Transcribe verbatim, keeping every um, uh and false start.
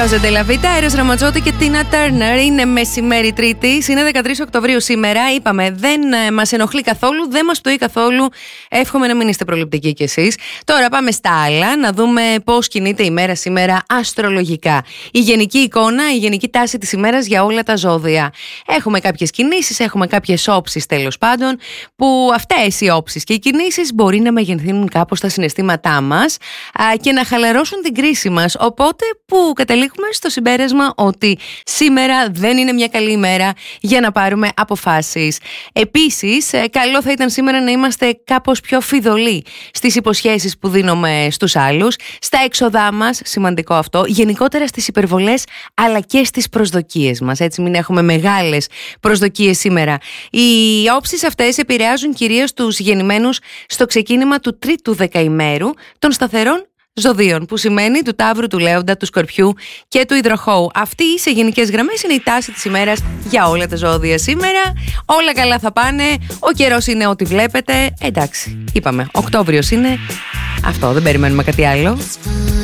José de la Vita, Eros Ramazzotti και Τίνα Τέρνερ. Είναι μεσημέρι Τρίτη, είναι δεκατρείς Οκτωβρίου σήμερα. Είπαμε, δεν μας ενοχλεί καθόλου, δεν μας πτωεί καθόλου. Εύχομαι να μην είστε προληπτικοί κι εσείς. Τώρα πάμε στα άλλα, να δούμε πώς κινείται η μέρα σήμερα αστρολογικά. Η γενική εικόνα, η γενική τάση της ημέρας για όλα τα ζώδια. Έχουμε κάποιες κινήσεις, έχουμε κάποιες όψεις τέλος πάντων, που αυτές οι όψεις και οι κινήσεις μπορεί να μεγενθύνουν κάπως τα συναισθήματά μας α, και να χαλαρώσουν την κρίση μας. Οπότε που καταλήγουμε στο συμπέρασμα ότι σήμερα δεν είναι μια καλή ημέρα για να πάρουμε αποφάσεις. Επίσης, καλό θα ήταν σήμερα να είμαστε κάπως πιο φιδωλοί στις υποσχέσεις που δίνουμε στους άλλους, στα έξοδά μας, σημαντικό αυτό, γενικότερα στις υπερβολές αλλά και στις προσδοκίες μας. Έτσι, μην έχουμε μεγάλες προσδοκίες σήμερα. Οι όψεις αυτές επηρεάζουν κυρίως τους γεννημένους στο ξεκίνημα του τρίτου δεκαημέρου των σταθερών ζωδίων, που σημαίνει του Ταύρου, του Λέοντα, του Σκορπιού και του Υδροχόου. Αυτή σε γενικές γραμμές είναι η τάση της ημέρας για όλα τα ζώδια σήμερα. Όλα καλά θα πάνε, ο καιρός είναι ό,τι βλέπετε. Εντάξει, είπαμε, Οκτώβριος είναι, αυτό, δεν περιμένουμε κάτι άλλο.